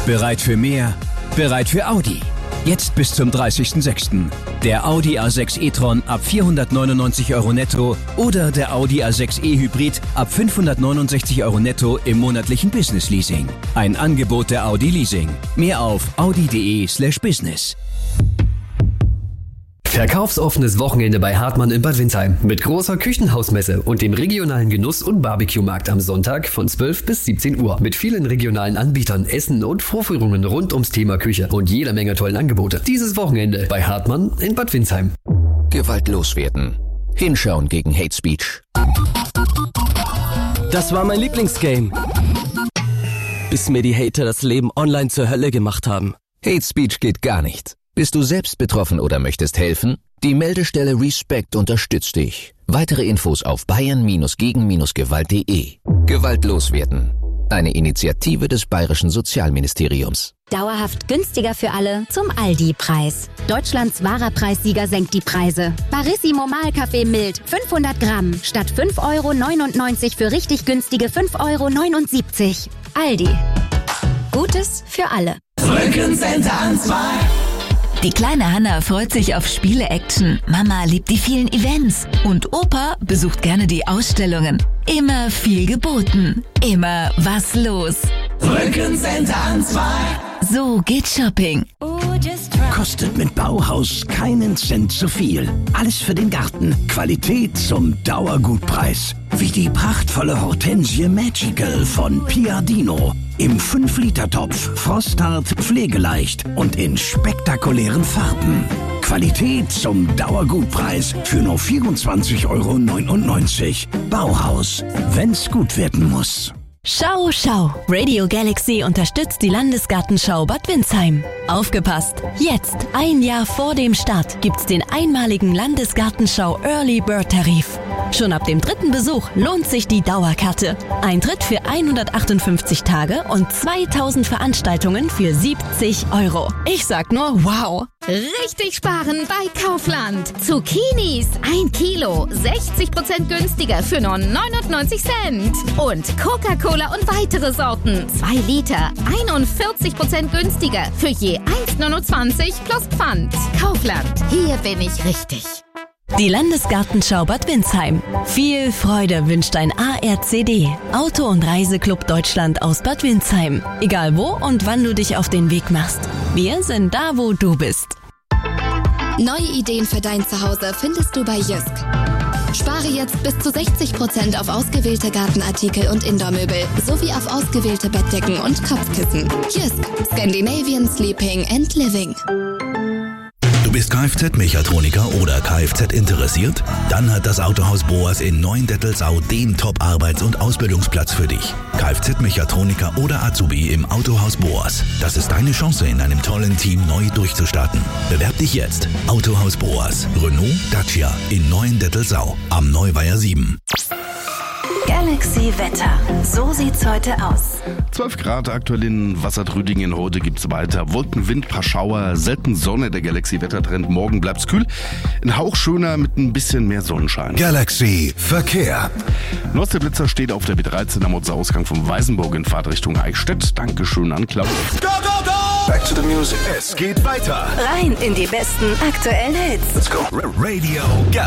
Bereit für mehr? Bereit für Audi. Jetzt bis zum 30.06. Der Audi A6 e-tron ab 499 € netto oder der Audi A6 e-Hybrid ab 569 € netto im monatlichen Business Leasing. Ein Angebot der Audi Leasing. Mehr auf audi.de/business. Verkaufsoffenes Wochenende bei Hartmann in Bad Windsheim mit großer Küchenhausmesse und dem regionalen Genuss- und Barbecue-Markt am Sonntag von 12 bis 17 Uhr mit vielen regionalen Anbietern, Essen und Vorführungen rund ums Thema Küche und jeder Menge tollen Angebote. Dieses Wochenende bei Hartmann in Bad Windsheim. Gewalt loswerden. Hinschauen gegen Hate Speech. Das war mein Lieblingsgame. Bis mir die Hater das Leben online zur Hölle gemacht haben. Hate Speech geht gar nicht. Bist du selbst betroffen oder möchtest helfen? Die Meldestelle Respect unterstützt dich. Weitere Infos auf bayern-gegen-gewalt.de. Gewalt loswerden. Eine Initiative des Bayerischen Sozialministeriums. Dauerhaft günstiger für alle zum Aldi-Preis. Deutschlands wahrer Preissieger senkt die Preise. Barissimo Mahlkaffee mild 500 Gramm statt 5,99 € für richtig günstige 5,79 €. Aldi. Gutes für alle. Rückencenter an 2. Die kleine Hanna freut sich auf Spiele-Action. Mama liebt die vielen Events. Und Opa besucht gerne die Ausstellungen. Immer viel geboten. Immer was los. Rückencenter an 2. So geht Shopping. Kostet mit Bauhaus keinen Cent zu viel. Alles für den Garten. Qualität zum Dauergutpreis. Wie die prachtvolle Hortensie Magical von Piadino. Im 5-Liter-Topf, frosthart, pflegeleicht und in spektakulären Farben. Qualität zum Dauergutpreis für nur 24,99 € Bauhaus, wenn's gut werden muss. Schau, schau! Radio Galaxy unterstützt die Landesgartenschau Bad Windsheim. Aufgepasst! Jetzt, ein Jahr vor dem Start, gibt's den einmaligen Landesgartenschau Early Bird Tarif. Schon ab dem 3. Besuch lohnt sich die Dauerkarte. Eintritt für 158 Tage und 2000 Veranstaltungen für 70 €. Ich sag nur wow! Richtig sparen bei Kaufland. Zucchinis 1 Kilo, 60% günstiger für nur 99 Cent. Und Coca-Cola und weitere Sorten 2 Liter, 41% günstiger für je 1,29 € plus Pfand. Kaufland, hier bin ich richtig. Die Landesgartenschau Bad Windsheim. Viel Freude wünscht ein ARCD, Auto- und Reiseclub Deutschland aus Bad Windsheim. Egal wo und wann du dich auf den Weg machst. Wir sind da, wo du bist. Neue Ideen für dein Zuhause findest du bei Jysk. Spare jetzt bis zu 60% auf ausgewählte Gartenartikel und Indoormöbel sowie auf ausgewählte Bettdecken und Kopfkissen. Jysk, Scandinavian Sleeping and Living. Du bist Kfz-Mechatroniker oder Kfz interessiert? Dann hat das Autohaus Boas in Neuendettelsau den Top-Arbeits- und Ausbildungsplatz für dich. Kfz-Mechatroniker oder Azubi im Autohaus Boas. Das ist deine Chance, in einem tollen Team neu durchzustarten. Bewerb dich jetzt. Autohaus Boas. Renault, Dacia in Neuendettelsau am Neuweiher 7. Galaxy Wetter. So sieht's heute aus. 12 Grad aktuell in Wassertrüdingen. Heute gibt's weiter Wolken, Wind, paar Schauer, selten Sonne. Der Galaxy Wettertrend. Morgen bleibt's kühl. Ein Hauch schöner mit ein bisschen mehr Sonnenschein. Galaxy Verkehr. Nordsee-Blitzer steht auf der B13 am Ausgang von Weißenburg in Fahrtrichtung Eichstätt. Dankeschön an Klaus. Go, go, go! Back to the music. Es geht weiter. Rein in die besten aktuellen Hits. Let's go. Radio Galaxy.